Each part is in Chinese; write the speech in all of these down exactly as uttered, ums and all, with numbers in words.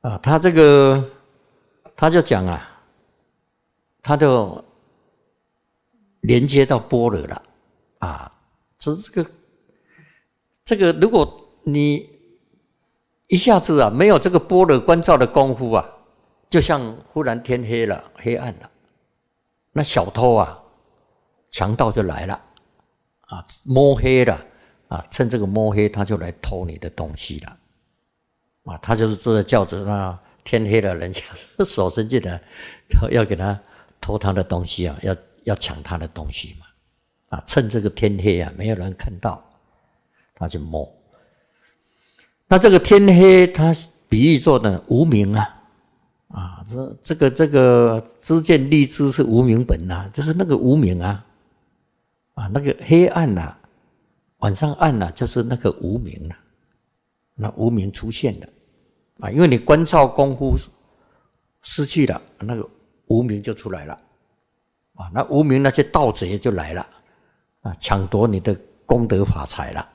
啊，他这个他就讲啊，他就连接到般若了啊，这这个这个，如果你一下子啊没有这个般若观照的功夫啊，就像忽然天黑了，黑暗了，那小偷啊，强盗就来了啊，摸黑了啊，趁这个摸黑他就来偷你的东西了啊，他就是坐在轿子那，天黑了，人家手伸进来要要给他偷他的东西啊，要要抢他的东西嘛啊，趁这个天黑啊，没有人看到，他就摸。那这个天黑，他比喻作的无明啊，啊，这这个这个知见立知是无明本呐、啊，就是那个无明啊，啊，那个黑暗呐、啊，晚上暗呐、啊，就是那个无明啊，那无明出现了啊，因为你观照功夫失去了，那个无明就出来了啊，那无明那些盗贼就来了啊，抢夺你的功德法财了。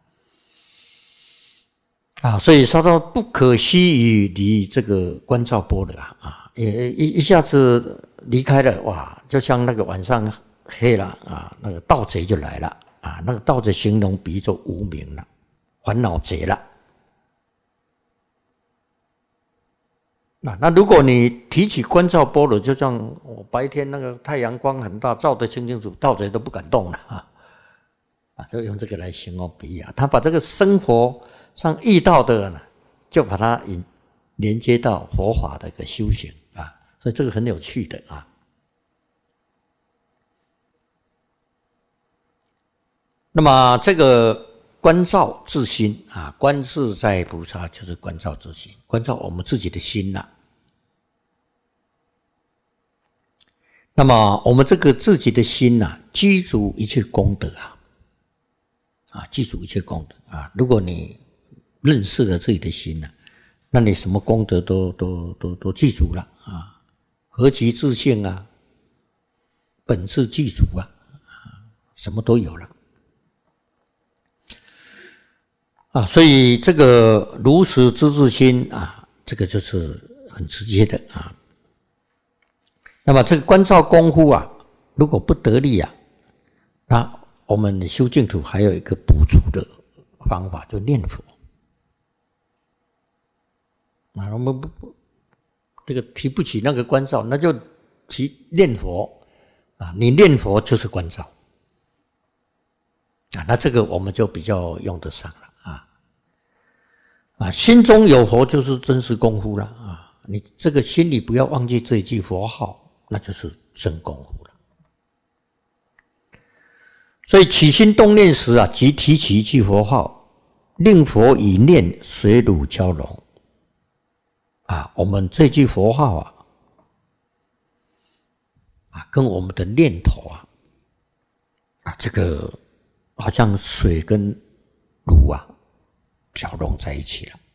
啊，所以说到不可惜于离这个观照般若啊，啊，也一一下子离开了，哇，就像那个晚上黑了啊，那个盗贼就来了啊，那个盗贼形容比喻作无明了，烦恼贼了。啊，那如果你提起观照般若，就像我白天那个太阳光很大，照得清清楚，盗贼都不敢动了啊，啊，就用这个来形容比喻啊，他把这个生活上遇到的呢，就把它引连接到佛法的一个修行啊，所以这个很有趣的啊。那么这个观照自心啊，观自在菩萨就是观照自心，观照我们自己的心呐、啊。那么我们这个自己的心呐、啊，具足一切功德啊，啊，具足一切功德啊，如果你认识了自己的心了、啊，那你什么功德都都都都记住了啊，何其自性啊，本自具足啊，什么都有了啊，所以这个如实知自心啊，这个就是很直接的啊。那么这个观照功夫啊，如果不得力啊，那我们修净土还有一个补足的方法，就念佛。啊，我们不不，这个提不起那个观照，那就提念佛啊！你念佛就是观照啊，那这个我们就比较用得上了啊啊！心中有佛就是真实功夫了啊！你这个心里不要忘记这一句佛号，那就是真功夫了。所以起心动念时啊，即提起一句佛号，令佛与念水乳交融。啊，我们这句佛号啊，啊，跟我们的念头啊，啊，这个好像水跟乳啊交融在一起了。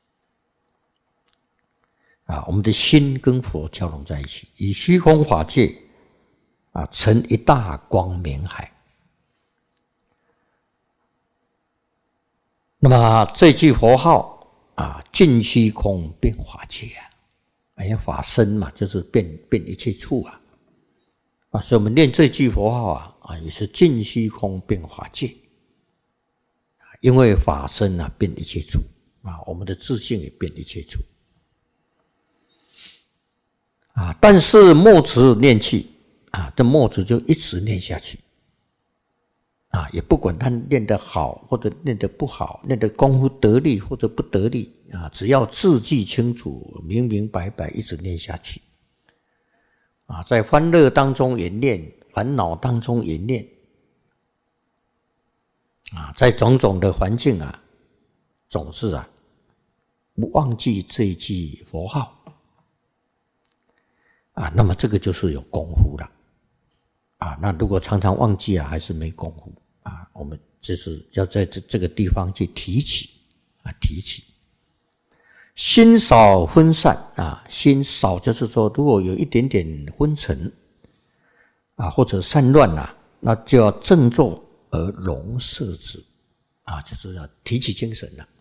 啊，我们的心跟佛交融在一起，以虚空法界啊成一大光明海。那么这句佛号啊，尽虚空遍法界啊，哎，法身嘛，就是遍遍一切处啊，啊，所以我们念这句佛号啊，啊，也是尽虚空遍法界，因为法身啊遍一切处啊，我们的自性也遍一切处啊，但是默持念气啊，这默持就一直念下去。啊，也不管他练得好或者练得不好，练得功夫得力或者不得力啊，只要字句清楚、明明白白，一直念下去。啊，在欢乐当中也念，烦恼当中也念。啊，在种种的环境啊，总是啊，不忘记这一句佛号。啊，那么这个就是有功夫了。啊，那如果常常忘记啊，还是没功夫。啊，我们就是要在这这个地方去提起啊，提起心少分散啊，心少就是说，如果有一点点昏沉啊，或者散乱呐、啊，那就要振作而容摄之啊，就是要提起精神了、啊。